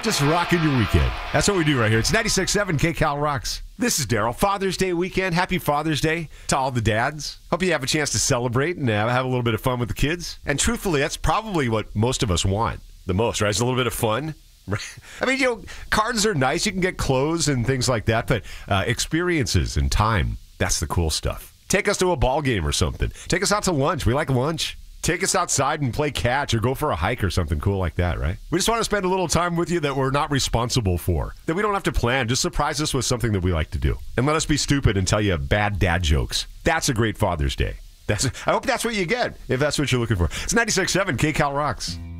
Just rocking your weekend. That's what we do right here. It's 96.7 KCal Rocks. This is Daryl. Father's Day weekend. Happy Father's Day to all the dads. Hope you have a chance to celebrate and have a little bit of fun with the kids. And truthfully, that's probably what most of us want the most, right? It's a little bit of fun. I mean, cards are nice. You can get clothes and things like that, but experiences and time, that's the cool stuff. Take us to a ball game or something. Take us out to lunch. We like lunch. Take us outside and play catch or go for a hike or something cool like that, right? We just want to spend a little time with you that we're not responsible for, that we don't have to plan. Just surprise us with something that we like to do. And let us be stupid and tell you bad dad jokes. That's a great Father's Day. I hope that's what you get, if that's what you're looking for. It's 96.7 KCal Rocks.